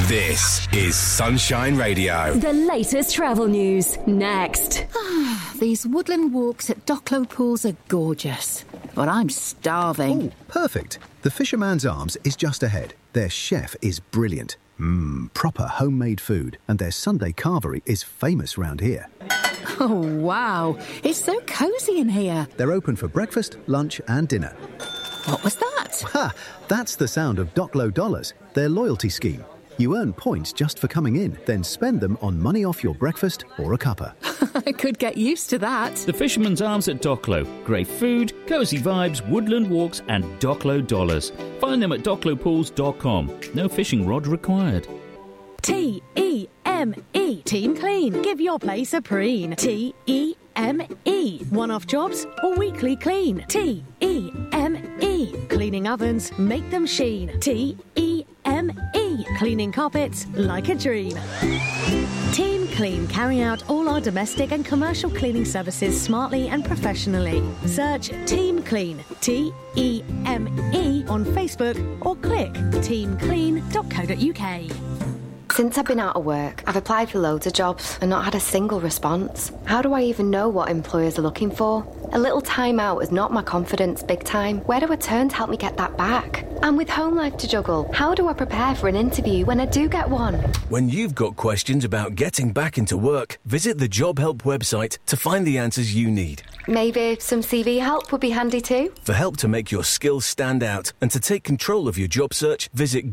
This is Sunshine Radio. The latest travel news, next. These woodland walks at Docklow Pools are gorgeous, but I'm starving. Oh, perfect. The Fisherman's Arms is just ahead. Their chef is brilliant. Proper homemade food, and their Sunday carvery is famous round here. Oh, wow. It's so cosy in here. They're open for breakfast, lunch and dinner. What was that? Ha! That's the sound of Docklow Dollars, their loyalty scheme. You earn points just for coming in, then spend them on money off your breakfast or a cuppa. I could get used to that. The Fisherman's Arms at Docklow. Great food, cosy vibes, woodland walks and Docklow Dollars. Find them at docklowpools.com. No fishing rod required. T-E-M-E. Team Clean. Give your place a preen. T-E-M-E. One-off jobs or weekly clean. T-E-M-E. Cleaning ovens, make them sheen. T-E-M-E. Cleaning carpets like a dream. Team Clean carry out all our domestic and commercial cleaning services smartly and professionally. Search Team Clean, T-E-M-E, on Facebook or click teamclean.co.uk. Since I've been out of work, I've applied for loads of jobs and not had a single response. How do I even know what employers are looking for? A little time out has knocked my confidence big time. Where do I turn to help me get that back? And with home life to juggle, how do I prepare for an interview when I do get one? When you've got questions about getting back into work, visit the Job Help website to find the answers you need. Maybe some CV help would be handy too. For help to make your skills stand out and to take control of your job search, visit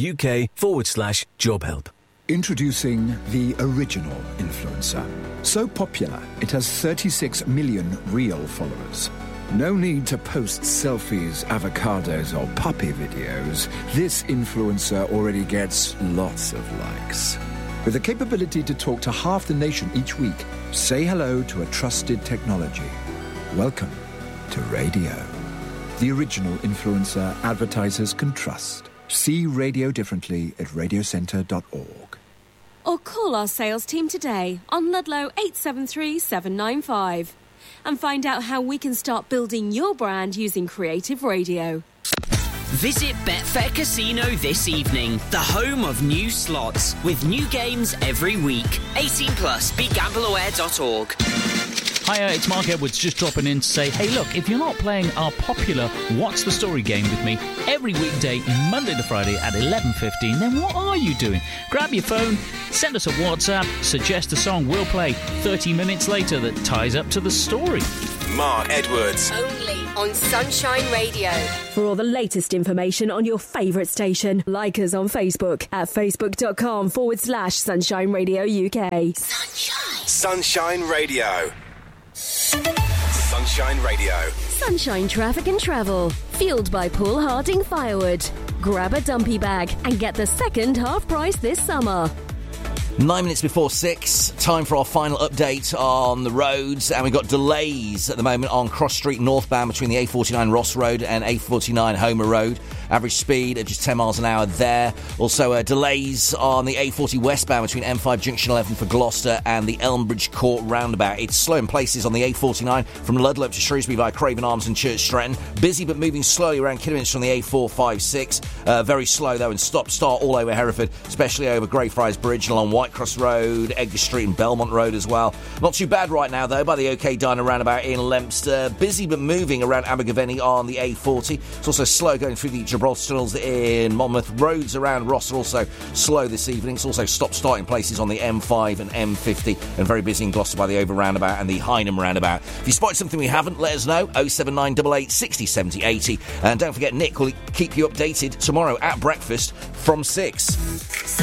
gov.uk/job help. Introducing the original influencer. So popular, it has 36 million real followers. No need to post selfies, avocados or puppy videos. This influencer already gets lots of likes. With the capability to talk to half the nation each week, say hello to a trusted technology. Welcome to radio. The original influencer advertisers can trust. See radio differently at radiocentre.org. Or call our sales team today on Ludlow 873 795 and find out how we can start building your brand using creative radio. Visit Betfair Casino this evening, the home of new slots, with new games every week. 18 plus, begambleaware.org. Hiya, it's Mark Edwards just dropping in to say, hey look, if you're not playing our popular What's the Story game with me every weekday, Monday to Friday at 11:15, then what are you doing? Grab your phone, send us a WhatsApp, suggest a song we'll play 30 minutes later that ties up to the story. Mark Edwards. Only on Sunshine Radio. For all the latest information on your favourite station, like us on Facebook at facebook.com/Sunshine Radio UK. Sunshine Radio. Sunshine Radio. Sunshine Traffic and Travel. Fueled by Paul Harding Firewood. Grab a dumpy bag and get the second half price this summer. 9 minutes before 6, time for our final update on the roads, and we've got delays at the moment on Cross Street northbound between the A49 Ross Road and A49 Homer Road. Average speed at just 10 miles an hour there. Also delays on the A40 westbound between M5 Junction 11 for Gloucester and the Elmbridge Court roundabout. It's slow in places on the A49 from Ludlow up to Shrewsbury via Craven Arms and Church Stretton. Busy but moving slowly around Kidderminster on the A456. Very slow though, and stop-start all over Hereford, especially over Greyfriars Bridge and along Whitecross Road, Edgar Street and Belmont Road as well. Not too bad right now though by the OK Diner roundabout in Leominster. Busy but moving around Abergavenny on the A40. It's also slow going through the Gibraltar tunnels in Monmouth. Roads around Ross are also slow this evening. It's also stop-start in places on the M5 and M50, and very busy in Gloucester by the Over roundabout and the Hynham roundabout. If you spotted something we haven't, let us know. 07988 60 70 80. And don't forget, Nick will keep you updated tomorrow at breakfast from 6.